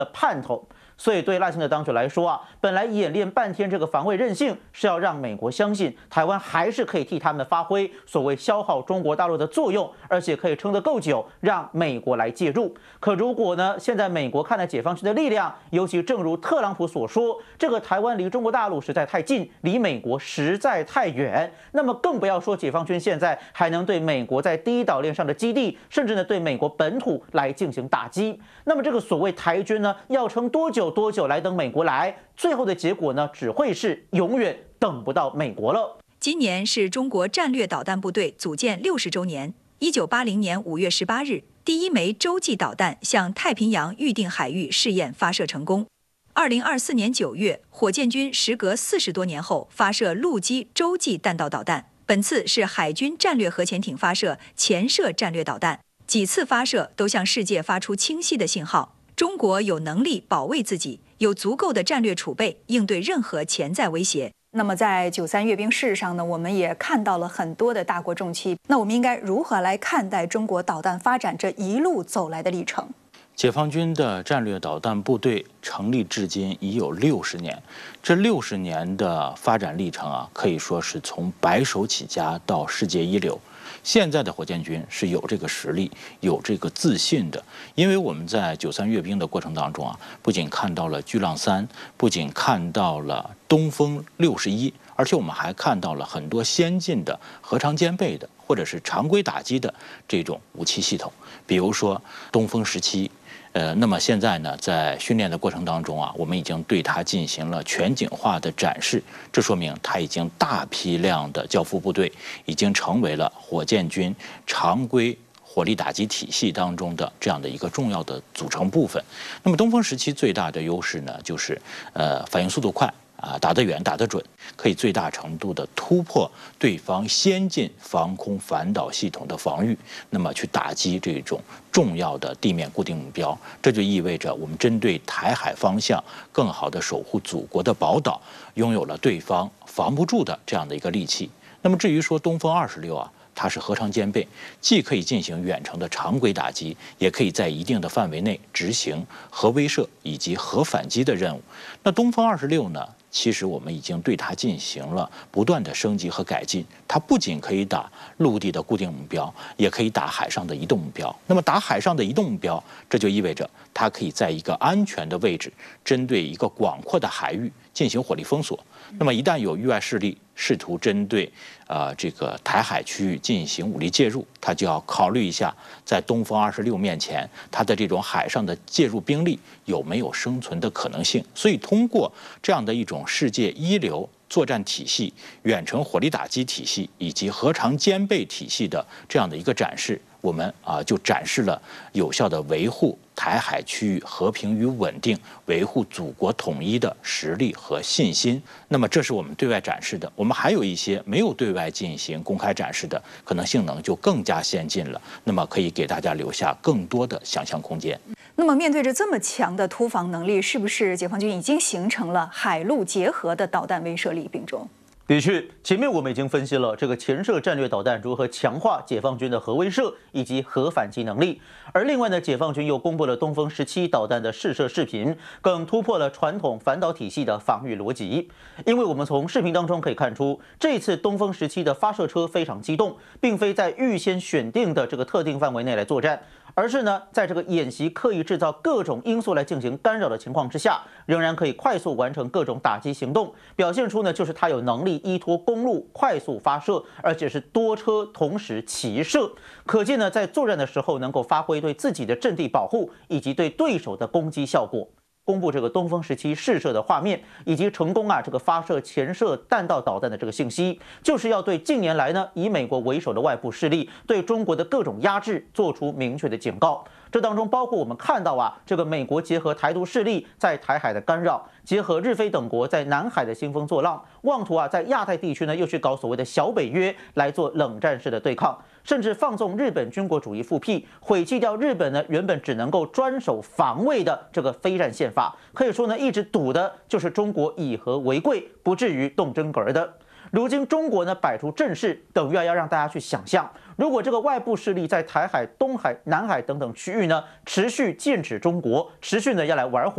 盼头。所以对赖清德当局来说啊，本来演练半天这个防卫韧性，是要让美国相信台湾还是可以替他们发挥所谓消耗中国大陆的作用，而且可以撑得够久，让美国来介入。可如果呢，现在美国看了解放军的力量，尤其正如特朗普所说，这个台湾离中国大陆实在太近，离美国实在太远，那么更不要说解放军现在还能对美国在第一岛链上的基地，甚至呢对美国本土来进行打击。那么这个所谓台军呢，要撑多久来等美国来？最后的结果呢，只会是永远等不到美国了。 今年是中国战略导弹部队组建60周年。1980年5月18日，第一枚洲际导弹向太平洋预定海域试验发射成功。2024年9月，火箭军时隔40多年后发射陆基洲际弹道导弹，本次是海军战略核潜艇发射潜射战略导弹，几次发射都向世界发出清晰的信号。中国有能力保卫自己，有足够的战略储备应对任何潜在威胁。 那么在93阅兵式上呢，我们也看到了很多的大国重器。那我们应该如何来看待中国导弹发展这一路走来的历程？ 解放军的战略导弹部队成立至今已有60年，这60年的发展历程啊，可以说是从白手起家到世界一流。现在的火箭军是有这个实力、有这个自信的，因为我们在93阅兵的过程当中啊，不仅看到了巨浪3，不仅看到了东风61，而且我们还看到了很多先进的核常兼备的或者是常规打击的这种武器系统，比如说东风17。那么现在呢，在训练的过程当中啊，我们已经对它进行了全景化的展示，这说明它已经大批量的交付部队，已经成为了火箭军常规火力打击体系当中的这样的一个重要的组成部分。那么东风17最大的优势呢，就是反应速度快。打得远，打得准，可以最大程度的突破对方先进防空反导系统的防御，那么去打击这种重要的地面固定目标。这就意味着我们针对台海方向更好的守护祖国的宝岛，拥有了对方防不住的这样的一个利器。那么至于说东风26啊，它是核常兼备，既可以进行远程的常规打击，也可以在一定的范围内执行核威慑以及核反击的任务。那东风26呢？其实我们已经对它进行了不断的升级和改进，它不仅可以打陆地的固定目标，也可以打海上的移动目标。那么打海上的移动目标，这就意味着它可以在一个安全的位置，针对一个广阔的海域进行火力封锁。那么一旦有域外势力试图针对这个台海区域进行武力介入，它就要考虑一下，在东风26面前，它的这种海上的介入兵力有没有生存的可能性。所以通过这样的一种世界一流作战体系、远程火力打击体系以及核常兼备体系的这样的一个展示，我们就展示了有效的维护台海区域和平与稳定，维护祖国统一的实力和信心。那么这是我们对外展示的，我们还有一些没有对外进行公开展示的，可能性能就更加先进了，那么可以给大家留下更多的想象空间。 那么面对着这么强的突防能力，是不是解放军已经形成了海陆结合的导弹威慑力？并中的确，前面我们已经分析了这个潜射战略导弹如何强化解放军的核威慑以及核反击能力，而另外呢，解放军又公布了东风17导弹的试射视频，更突破了传统反导体系的防御逻辑。因为我们从视频当中可以看出，这次东风17的发射车非常机动，并非在预先选定的这个特定范围内来作战，而是呢，在这个演习刻意制造各种因素来进行干扰的情况之下，仍然可以快速完成各种打击行动，表现出呢，就是它有能力依托公路快速发射，而且是多车同时齐射。可见呢，在作战的时候能够发挥对自己的阵地保护以及对对手的攻击效果。公布这个东风17试射的画面，以及成功这个发射潜射弹道导弹的这个信息，就是要对近年来呢以美国为首的外部势力对中国的各种压制做出明确的警告。这当中包括我们看到这个美国结合台独势力在台海的干扰，结合日非等国在南海的兴风作浪，妄图在亚太地区呢又去搞所谓的小北约来做冷战式的对抗，甚至放纵日本军国主义复辟，毁弃掉日本呢原本只能够专守防卫的这个非战宪法，可以说呢一直赌的就是中国以和为贵，不至于动真格的。如今中国呢摆出阵势，等于要让大家去想象，如果这个外部势力在台海、东海、南海等等区域呢持续剑指中国，持续呢要来玩火。